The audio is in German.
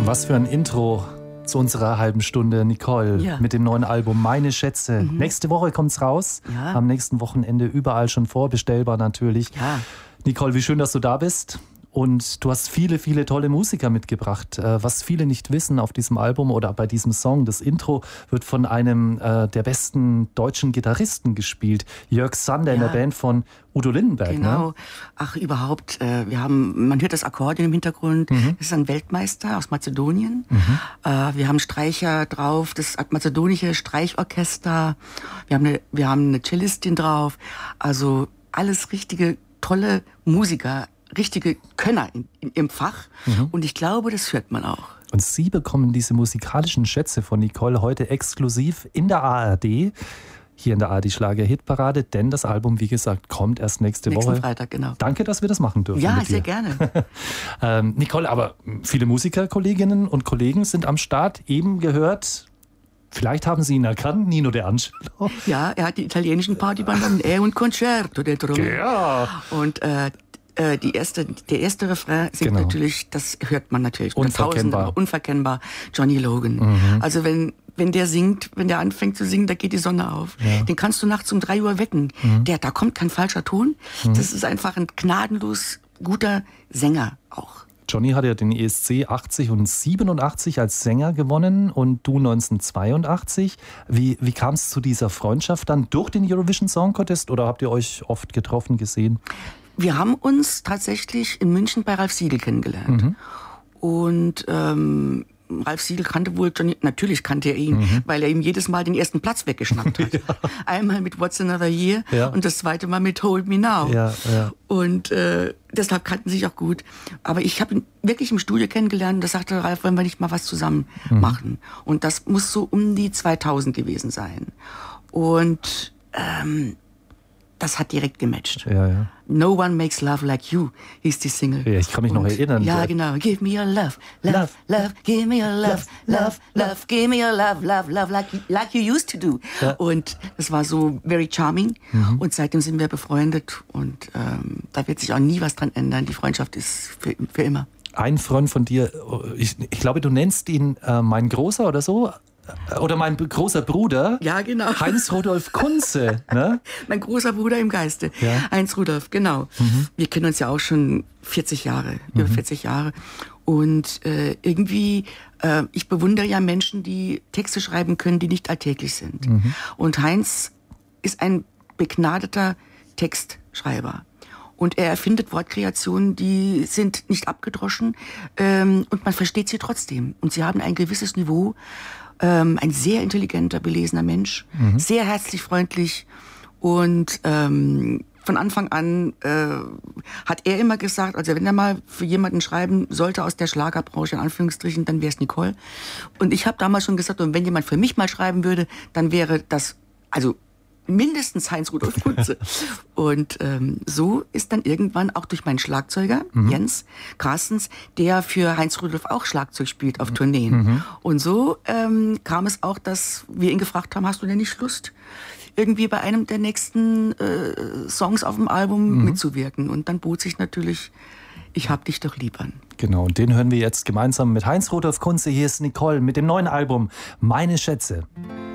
Was für ein Intro zu unserer halben Stunde, Nicole, mit dem neuen Album Meine Schätze. Nächste Woche kommt's raus, am nächsten Wochenende überall schon vorbestellbar natürlich. Ja. Nicole, wie schön, dass du da bist. Und du hast viele, viele tolle Musiker mitgebracht. Was viele nicht wissen auf diesem Album oder bei diesem Song, das Intro wird von einem der besten deutschen Gitarristen gespielt, Jörg Sander in der Band von Udo Lindenberg. Genau. Ne? Ach, überhaupt. Man hört das Akkordeon im Hintergrund. Das ist ein Weltmeister aus Mazedonien. Wir haben Streicher drauf, das mazedonische Streichorchester. Wir haben eine Cellistin drauf. Also alles richtige, tolle Musiker. Richtige Könner im Fach. Und ich glaube, das hört man auch. Und Sie bekommen diese musikalischen Schätze von Nicole heute exklusiv in der ARD, hier in der ARD-Schlager-Hitparade, denn das Album, wie gesagt, kommt erst nächste Woche. Nächsten Freitag, genau. Danke, dass wir das machen dürfen. Ja, mit sehr dir. gerne. Nicole, aber viele Musikerkolleginnen und Kollegen sind am Start, eben gehört. Vielleicht haben Sie ihn erkannt, Nino De Angelo. Ja, er hat die italienischen Partybanden und Concerto dentro. Ja. Und der erste Refrain singt natürlich, das hört man natürlich. Unverkennbar. Johnny Logan. Also wenn der singt, wenn der anfängt zu singen, da geht die Sonne auf. Ja. Den kannst du nachts um 3 Uhr wecken. Da kommt kein falscher Ton. Das ist einfach ein gnadenlos guter Sänger auch. Johnny hat ja den ESC 80 und 87 als Sänger gewonnen und du 1982. Wie kam es zu dieser Freundschaft dann durch den Eurovision Song Contest oder habt ihr euch oft getroffen gesehen? Wir haben uns tatsächlich in München bei Ralf Siegel kennengelernt. Und Ralf Siegel kannte wohl Johnny, natürlich kannte er ihn, weil er ihm jedes Mal den ersten Platz weggeschnappt hat. Einmal mit What's Another Year und das zweite Mal mit Hold Me Now. Und deshalb kannten sie sich auch gut. Aber ich habe ihn wirklich im Studio kennengelernt und da sagte Ralf, wollen wir nicht mal was zusammen machen? Und das muss so um die 2000 gewesen sein. Und das hat direkt gematcht. Ja. No One Makes Love Like You hieß die Single. Ja, ich kann mich noch erinnern. Ja, genau. Give me your love, love, love, give me your love, love, love, give me your love, love, love, like you used to do. Ja. Und das war so very charming. Und seitdem sind wir befreundet und da wird sich auch nie was dran ändern. Die Freundschaft ist für immer. Ein Freund von dir, ich glaube, du nennst ihn mein Großer oder so. Oder mein großer Bruder, ja, genau. Heinz-Rudolf Kunze. Ne? Mein großer Bruder im Geiste, Heinz Rudolf, genau. Wir kennen uns ja auch schon 40 Jahre, über 40 Jahre. Und irgendwie, ich bewundere ja Menschen, die Texte schreiben können, die nicht alltäglich sind. Und Heinz ist ein begnadeter Textschreiber. Und er erfindet Wortkreationen, die sind nicht abgedroschen und man versteht sie trotzdem. Und sie haben ein gewisses Niveau. Ein sehr intelligenter, belesener Mensch, sehr herzlich, freundlich und von Anfang an hat er immer gesagt, also wenn er mal für jemanden schreiben sollte aus der Schlagerbranche, in Anführungsstrichen, dann wäre es Nicole. Und ich habe damals schon gesagt, und wenn jemand für mich mal schreiben würde, dann wäre das, also mindestens Heinz-Rudolf Kunze. Und so ist dann irgendwann auch durch meinen Schlagzeuger, Jens Carstens, der für Heinz-Rudolf auch Schlagzeug spielt auf Tourneen. Und so kam es auch, dass wir ihn gefragt haben, hast du denn nicht Lust, irgendwie bei einem der nächsten Songs auf dem Album mitzuwirken? Und dann bot sich natürlich Ich hab dich doch lieb an. Genau, und den hören wir jetzt gemeinsam mit Heinz-Rudolf Kunze. Hier ist Nicole mit dem neuen Album Meine Schätze.